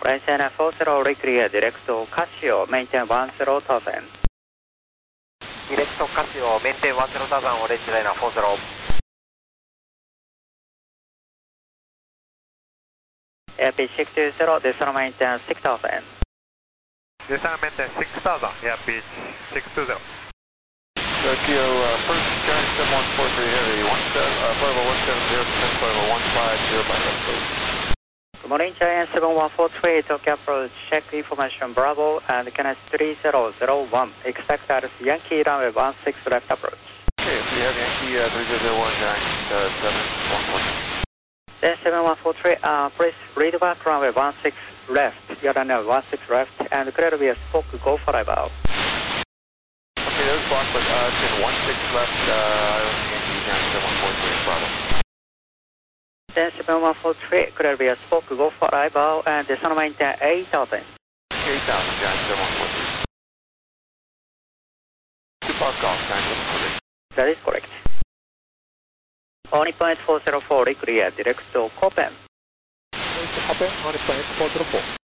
China 40 clear, direct to Casio, maintain 10,000. Direct to Casio, maintain 10,000, orange liner 40. Airbus 620, decimal maintain 6,000. Decimal maintain 6,000, Airbus 620. Tokyo, first Giant 7143 Heavy, 170, 15 please. Good morning, Giant 7143, Tokyo approach, check information Bravo and Canis 3001, expect at Yankee runway 16 left approach. Okay, we have Yankee 3001, Giant 7143. Then 7143, please read back runway 16 left, your runway 16 left, and clear to be a spoke, go for about. Okay, there's block, but it's in 16 left, Yankee Giant 7143, Bravo. Then 7143, clear to be a spoke, go for about, and decimal maintain 8,000. 8,000, Giant 7143. 2 park off, Giant 7143. That is correct. Only point 404, clear, direct to Copen. Copen, only point 404.